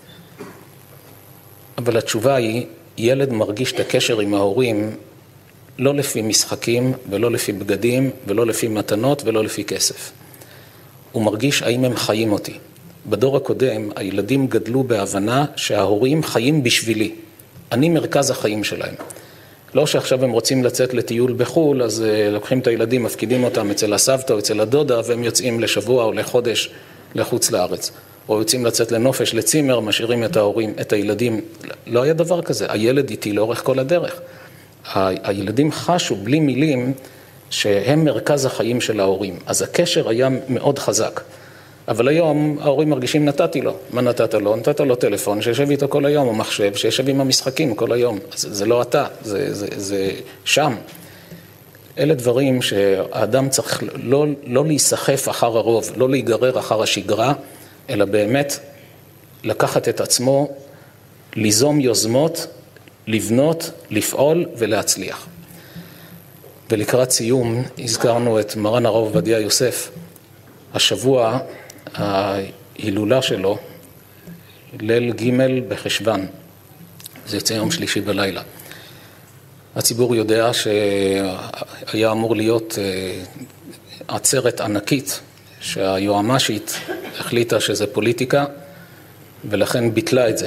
אבל התשובה היא, ילד מרגיש את הקשר עם ההורים לא לפי משחקים ולא לפי בגדים ולא לפי מתנות ולא לפי כסף. הוא מרגיש האם הם חיים אותי. בדור הקודם הילדים גדלו בהבנה שההורים חיים בשבילי. אני מרכז החיים שלהם. לא שעכשיו הם רוצים לצאת לטיול בחול, אז לוקחים את הילדים, מפקידים אותם אצל הסבתא או אצל הדודה, והם יוצאים לשבוע או לחודש לחוץ לארץ. או יוצאים לצאת לנופש, לצימר, משאירים את ההורים, את הילדים. לא היה דבר כזה. הילד איתי לאורך כל הדרך. הילדים חשו בלי מילים שהם מרכז החיים של ההורים. אז הקשר היה מאוד חזק. אבל היום ההורים מרגישים נתתי לו. מה נתת לו? נתת לו טלפון שישב איתו כל היום, או מחשב שישב עם המשחקים כל היום. זה לא אתה, זה שם. אלה דברים שהאדם צריך לא להיסחף אחר הרוב, לא להיגרר אחר השגרה, אלא באמת לקחת את עצמו, ליזום יוזמות, לבנות, לפעול ולהצליח. ולקראת סיום הזכרנו את מרן הרב עובדיה יוסף. השבוע ההילולה שלו, ליל ג' בחשוון, זה יוצא יום שלישי בלילה. הציבור יודע שהיה אמור להיות עצרת ענקית, שהיועמ"שית החליטה שזה פוליטיקה, ולכן ביטלה את זה.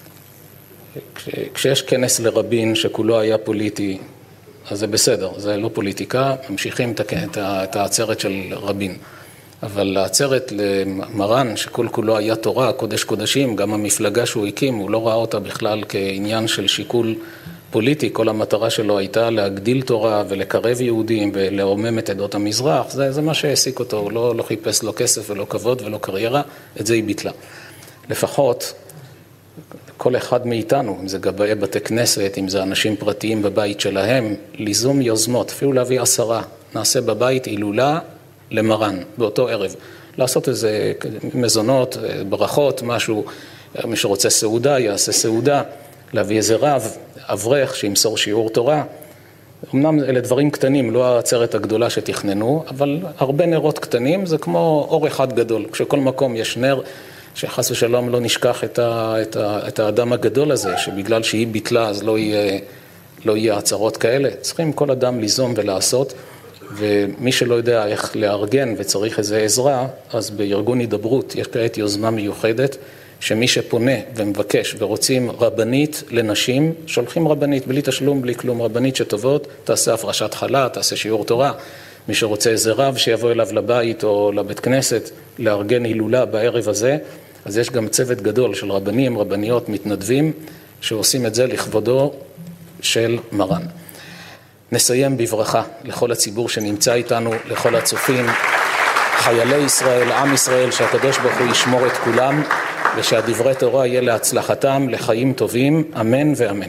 כשיש כנס לרבין שכולו היה פוליטי, אז זה בסדר, זה לא פוליטיקה, ממשיכים את העצרת של רבין. אבל העצרת למרן, שכל כולו היה תורה, קודש קודשים, גם המפלגה שהוא הקים, הוא לא ראה אותה בכלל כעניין של שיקול פוליטי, כל המטרה שלו הייתה להגדיל תורה ולקרב יהודים ולרומם את עדות המזרח, זה מה שהעסיק אותו, הוא לא חיפש לו כסף ולא כבוד ולא קריירה, את זה היא ביטלה. לפחות כל אחד מאיתנו, אם זה גבאי בתי כנסת, אם זה אנשים פרטיים בבית שלהם, ליזום יוזמות, אפילו להביא 10, נעשה בבית הילולה למרן, באותו ערב. לעשות איזה מזונות, ברכות, משהו, מי שרוצה סעודה, יעשה סעודה, להביא איזה רב, אברך, שימסור שיעור תורה. אמנם אלה דברים קטנים, לא העצרת הגדולה שתכננו, אבל הרבה נרות קטנים, זה כמו אור אחד גדול. כשכל מקום יש נר, שחס ושלום לא נשכח את האדם הגדול הזה, שבגלל שהיא ביטלה אז לא יהיה עצרות כאלה. צריכים כל אדם ליזום ולעשות, ומי שלא יודע איך לארגן וצריך איזה עזרה, אז בארגון הידברות יש כעת יוזמה מיוחדת, שמי שפונה ומבקש ורוצים רבנית לנשים, שולחים רבנית בלי תשלום, בלי כלום, רבנית שטובות, תעשה הפרשת חלה, תעשה שיעור תורה. מי שרוצה איזה רב שיבוא אליו לבית או לבית כנסת, לארגן הילולה בערב הזה, אז יש גם צוות גדול של רבנים, רבניות, מתנדבים, שעושים את זה לכבודו של מרן. נסיים בברכה לכל הציבור שנמצא איתנו, לכל הצופים, חיילי ישראל, עם ישראל, שהקדוש ברוך הוא ישמור את כולם, ושהדברי תורה יהיה להצלחתם, לחיים טובים, אמן ואמן.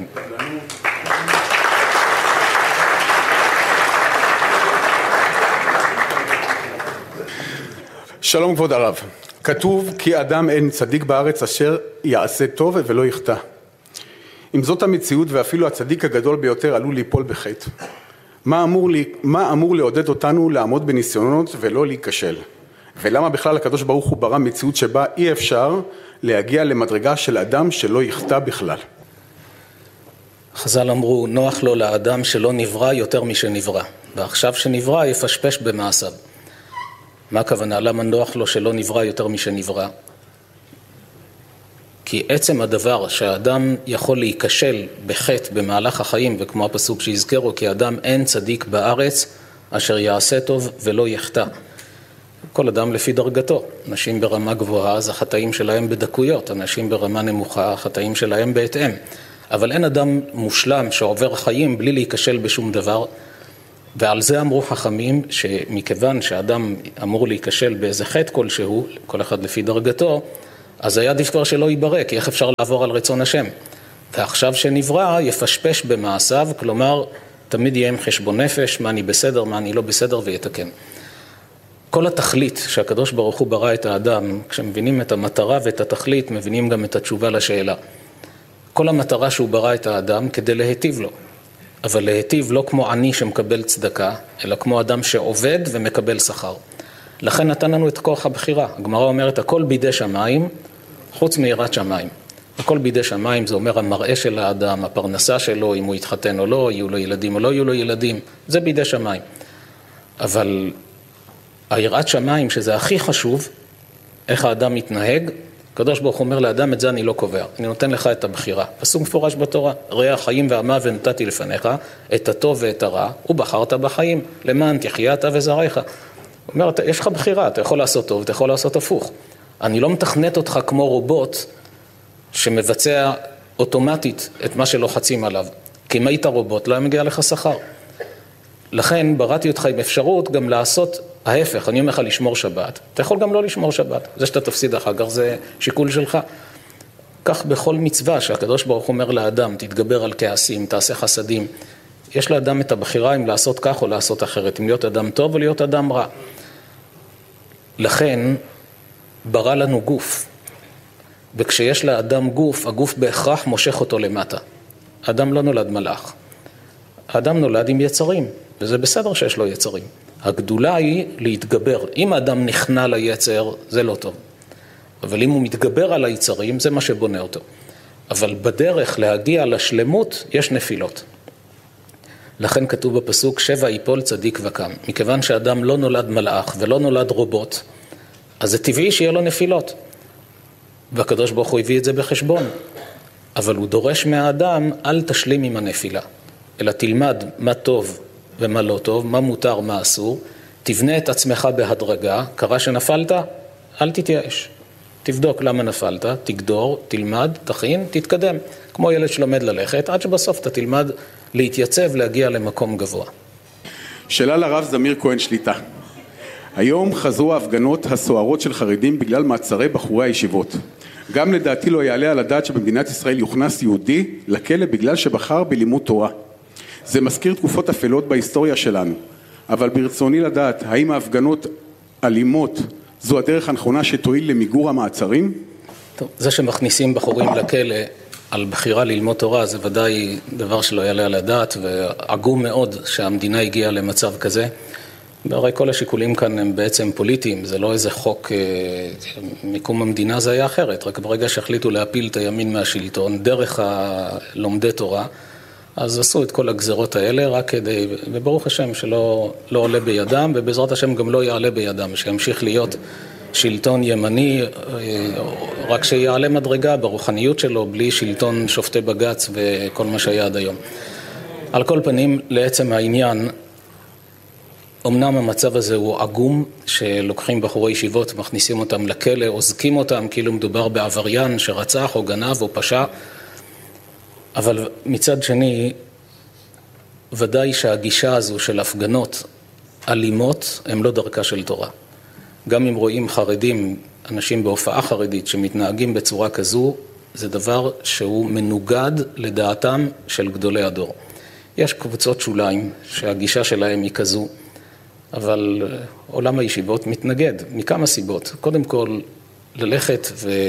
שלום כבוד הרב, כתוב כי אדם אין צדיק בארץ אשר יעשה טוב ולא יחטא. אם זאת המציאות ואפילו הצדיק הגדול ביותר עלול ליפול בחטא, מה אמור לעודד אותנו לעמוד בניסיונות ולא להיכשל? ולמה בכלל הקדוש ברוך הוא ברא מציאות שבה אי אפשר להגיע למדרגה של אדם שלא יחטא בכלל? חז"ל אמרו, נוח לו לאדם שלא נברא יותר משנברא, ועכשיו שנברא יפשפש במעשיו. מה הכוונה? למה נוח לו שלא נברא יותר משנברא? כי עצם הדבר שהאדם יכול להיכשל בחטא במהלך החיים, וכמו הפסוק שהזכרו, כי האדם אין צדיק בארץ אשר יעשה טוב ולא יחטא. כל אדם לפי דרגתו. אנשים ברמה גבוהה, אז החטאים שלהם בדקויות. אנשים ברמה נמוכה, החטאים שלהם בהתאם. אבל אין אדם מושלם שעובר חיים בלי להיכשל בשום דבר. ועל זה אמרו חכמים שמכיוון שאדם אמור להיכשל באיזה חטא כלשהו, כל אחד לפי דרגתו, אז היה עדיף כבר שלא ייברא, כי איך אפשר לעבור על רצון השם? ועכשיו שנברא יפשפש במעשיו, כלומר תמיד יהיה עם חשבון נפש, מה אני בסדר, מה אני לא בסדר, ויתקן. כל התכלית שהקדוש ברוך הוא ברא את האדם, כשמבינים את המטרה ואת התכלית, מבינים גם את התשובה לשאלה. כל המטרה שהוא ברא את האדם כדי להיטיב לו. אבל להיטיב לא כמו עני שמקבל צדקה, אלא כמו אדם שעובד ומקבל שכר. לכן נתן לנו את כוח הבחירה. הגמרא אומרת, הכל בידי שמיים, חוץ מיראת שמיים. הכל בידי שמיים, זה אומר המראה של האדם, הפרנסה שלו, אם הוא יתחתן או לא, יהיו לו ילדים או לא יהיו לו ילדים, זה בידי שמיים. אבל היראת שמיים, שזה הכי חשוב, איך האדם מתנהג, הקדוש ברוך הוא אומר לאדם, את זה אני לא קובע, אני נותן לך את הבחירה. פסוק מפורש בתורה, ראה החיים והמוות נתתי לפניך, את הטוב ואת הרע, ובחרת בחיים, למען תחיה אתה וזרעך. הוא אומר, יש לך בחירה, אתה יכול לעשות טוב, אתה יכול לעשות הפוך. אני לא מתכנת אותך כמו רובוט שמבצע אוטומטית את מה שלוחצים עליו. כי אם היית רובוט, לא היה מגיע לך שכר. לכן בראתי אותך עם אפשרות גם לעשות ההפך, אני אומר לך לשמור שבת. אתה יכול גם לא לשמור שבת. זה שאתה תפסיד אחר כך, זה שיקול שלך. כך בכל מצווה שהקדוש ברוך אומר לאדם, תתגבר על כעסים, תעשה חסדים. יש לאדם את הבחירה אם לעשות כך או לעשות אחרת, אם להיות אדם טוב או להיות אדם רע. לכן ברא לנו גוף. וכשיש לאדם גוף, הגוף בהכרח מושך אותו למטה. האדם לא נולד מלאך. האדם נולד עם יצרים, וזה בסדר שיש לו יצרים. הגדולה היא להתגבר. אם האדם נכנע ליצר, זה לא טוב. אבל אם הוא מתגבר על היצרים, זה מה שבונה אותו. אבל בדרך להגיע לשלמות, יש נפילות. לכן כתוב בפסוק, 7 ייפול צדיק וקם. מכיוון שאדם לא נולד מלאך ולא נולד רובוט, אז זה טבעי שיהיה לו נפילות. והקדוש ברוך הוא הביא את זה בחשבון. אבל הוא דורש מהאדם, אל תשלים עם הנפילה. אלא תלמד מה טוב ומה לא טוב, מה מותר, מה אסור. תבנה את עצמך בהדרגה. קרה שנפלת, אל תתייאש. תבדוק למה נפלת, תגדור, תלמד, תכין, תתקדם. כמו ילד שלומד ללכת, עד שבסוף אתה תלמד להתייצב, להגיע למקום גבוה. שאלה לרב זמיר כהן שליטה. היום חזרו ההפגנות הסוערות של חרדים בגלל מעצרי בחורי הישיבות. גם לדעתי לא יעלה על הדעת שבמדינת ישראל יוכנס יהודי לכלא בגלל שבחר בלימוד תורה. זה מזכיר תקופות אפלות בהיסטוריה שלנו. אבל ברצוני לדעת, האם ההפגנות אלימות זו הדרך הנכונה שתועיל למיגור המעצרים? טוב, זה שמכניסים בחורים לכלא על בחירה ללמוד תורה זה ודאי דבר שלא יעלה על הדעת, ועגום מאוד שהמדינה הגיעה למצב כזה. והרי כל השיקולים כאן הם בעצם פוליטיים, זה לא איזה חוק, מקום המדינה זה היה אחרת, רק ברגע שהחליטו להפיל את הימין מהשלטון דרך הלומדי תורה, אז עשו את כל הגזרות האלה רק כדי, וברוך השם שלא עולה בידם, ובעזרת השם גם לא יעלה בידם, שימשיך להיות שלטון ימני, רק שיעלה מדרגה ברוחניות שלו, בלי שלטון שופטי בגץ וכל מה שהיה עד היום. על כל פנים, לעצם העניין, אמנם המצב הזה הוא עגום, שלוקחים בחורי ישיבות, מכניסים אותם לכלא, עוזקים אותם, כאילו מדובר בעבריין שרצח או גנב או פשע, אבל מצד שני, ודאי שהגישה הזו של הפגנות אלימות, הם לא דרכה של תורה. גם אם רואים חרדים, אנשים בהופעה חרדית שמתנהגים בצורה כזו, זה דבר שהוא מנוגד לדעתם של גדולי הדור. יש קבוצות שוליים שהגישה שלהם היא כזו, אבל עולם הישיבות מתנגד מכמה סיבות. קודם כל, ללכת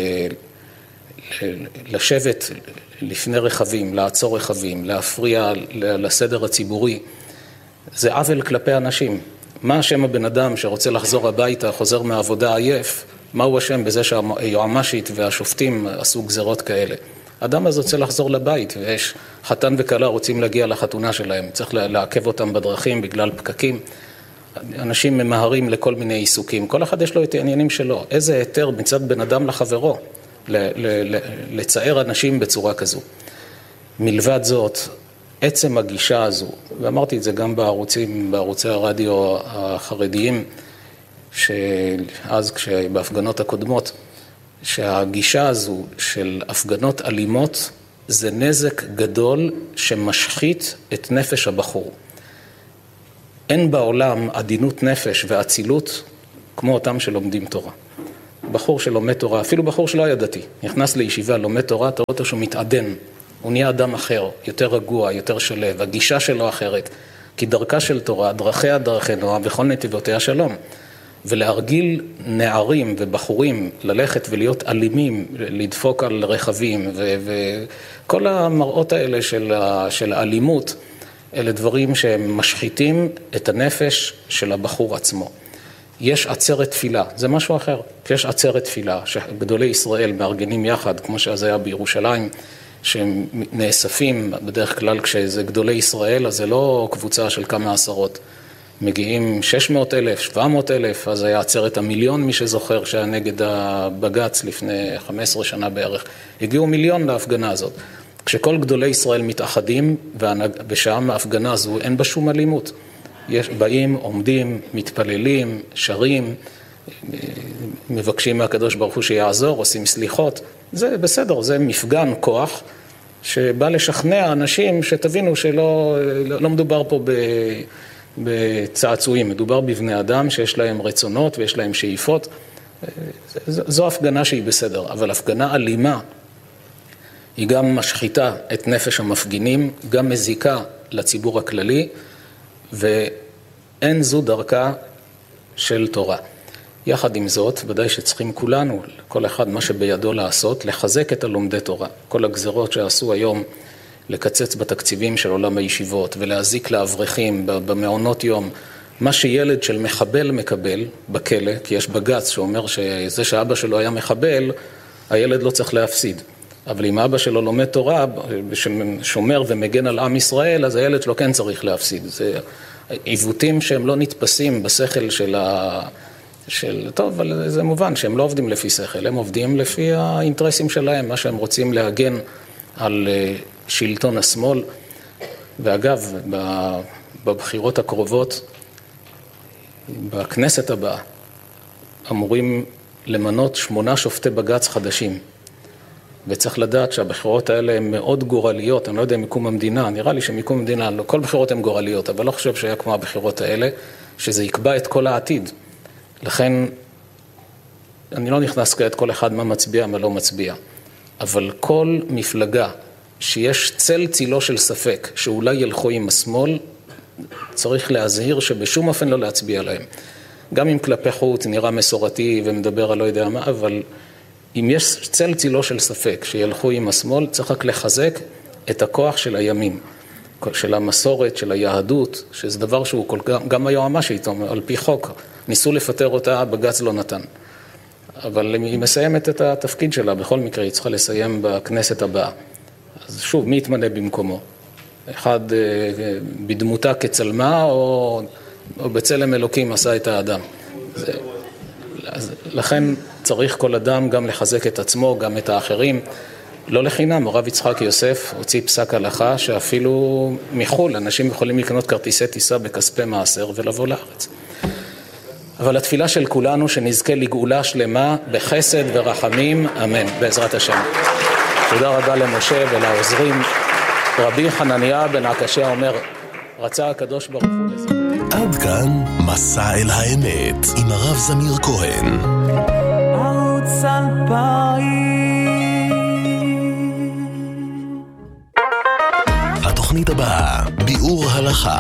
ולשבת לפני רכבים, לעצור רכבים, להפריע לסדר הציבורי, זה עוול כלפי אנשים. מה השם הבן אדם שרוצה לחזור הביתה, חוזר מהעבודה עייף, מה הוא השם בזה שהיועמ"שית והשופטים עשו גזרות כאלה? האדם הזה רוצה לחזור לבית, ויש חתן וכלה רוצים להגיע לחתונה שלהם, צריך לעכב אותם בדרכים בגלל פקקים. אנשים ממהרים לכל מיני עיסוקים, כל אחד יש לו את העניינים שלו. איזה היתר מצד בן אדם לחברו לצייר אנשים בצורה כזו. מלבד זאת, עצם הגישה הזו, ואמרתי את זה גם בערוצי הרדיו החרדיים, שאז בהפגנות הקודמות, שהגישה הזו של הפגנות אלימות, זה נזק גדול שמשחית את נפש הבחור. אין בעולם עדינות נפש ואצילות כמו אותם שלומדים תורה. בחור שלומד תורה, אפילו בחור שלא היה דתי, נכנס לישיבה, לומד תורה, אתה רואה אותו שהוא מתעדן, הוא נהיה אדם אחר, יותר רגוע, יותר שלב, הגישה שלו אחרת, כי דרכה של תורה, דרכיה דרכי נועם, וכל נתיבותיה שלום. ולהרגיל נערים ובחורים ללכת ולהיות אלימים, לדפוק על רכבים, וכל המראות האלה של האלימות, אלה דברים שהם משחיתים את הנפש של הבחור עצמו. יש עצרת תפילה, זה משהו אחר. יש עצרת תפילה שגדולי ישראל מארגנים יחד, כמו שזה היה בירושלים, שהם נאספים בדרך כלל כשזה גדולי ישראל, אז זה לא קבוצה של כמה עשרות. מגיעים 600,000, 700,000, אז היה עצרת המיליון, מי שזוכר שהיה נגד הבגץ לפני 15 שנה בערך. הגיעו מיליון להפגנה הזאת. כשכל גדולי ישראל מתאחדים, ובשעה ההפגנה הזו אין בה שום אלימות. באים, עומדים, מתפללים, שרים, מבקשים מהקדוש ברוך הוא שיעזור, עושים סליחות. זה בסדר, זה מפגן כוח שבא לשכנע אנשים שתבינו שלא מדובר פה בצעצועים, מדובר בבני אדם שיש להם רצונות ויש להם שאיפות. זו הפגנה שהיא בסדר, אבל הפגנה אלימה היא גם משחיתה את נפש המפגינים, גם מזיקה לציבור הכללי, ואין זו דרכה של תורה. יחד עם זאת, ודאי שצריכים כולנו, כל אחד מה שבידו לעשות, לחזק את הלומדי תורה. כל הגזרות שעשו היום, לקצץ בתקציבים של עולם הישיבות, ולהזיק לאברכים במעונות יום, מה שילד של מחבל מקבל בכלא, כי יש בגץ שאומר שזה שאבא שלו היה מחבל, הילד לא צריך להפסיד. אבל אם אבא שלו לומד תורה, שומר ומגן על עם ישראל, אז הילד שלו כן צריך להפסיד. זה עיוותים שהם לא נתפסים בשכל טוב, אבל זה מובן שהם לא עובדים לפי שכל, הם עובדים לפי האינטרסים שלהם, מה שהם רוצים להגן על שלטון השמאל. ואגב, בבחירות הקרובות, בכנסת הבאה, אמורים למנות 8 שופטי בגץ חדשים. וצריך לדעת שהבחירות האלה הן מאוד גורליות, אני לא יודע מקום המדינה, נראה לי שמקום המדינה, כל בחירות הן גורליות, אבל לא חושב שהיה כמו הבחירות האלה, שזה יקבע את כל העתיד. לכן, אני לא נכנס כעת כל אחד מה מצביע, מה לא מצביע, אבל כל מפלגה שיש צל צילו של ספק, שאולי ילכו עם השמאל, צריך להזהיר שבשום אופן לא להצביע להם. גם אם כלפי חוץ נראה מסורתי ומדבר על לא יודע מה, אבל אם יש צל צילו של ספק שילכו עם השמאל, צריך רק לחזק את הכוח של הימין, של המסורת, של היהדות, שזה דבר שהוא גם היועמ"שית, על פי חוק, ניסו לפטר אותה, בג"ץ לא נתן. אבל היא מסיימת את התפקיד שלה, בכל מקרה היא צריכה לסיים בכנסת הבאה. אז שוב, מי יתמנה במקומו? אחד בדמותה כצלמה, או בצלם אלוקים עשה את האדם. לכן צריך כל אדם גם לחזק את עצמו, גם את האחרים. לא לחינם, הרב יצחק יוסף הוציא פסק הלכה שאפילו מחול, אנשים יכולים לקנות כרטיסי טיסה בכספי מעשר ולבוא לארץ. אבל התפילה של כולנו שנזכה לגאולה שלמה בחסד ורחמים, אמן, בעזרת השם. תודה רבה למשה ולעוזרים. רבי חנניה בן עקשיא אומר, רצה הקדוש ברוך הוא לזה. עד כאן מסע אל האמת עם הרב זמיר כהן. התוכנית הבאה, ביאור הלכה.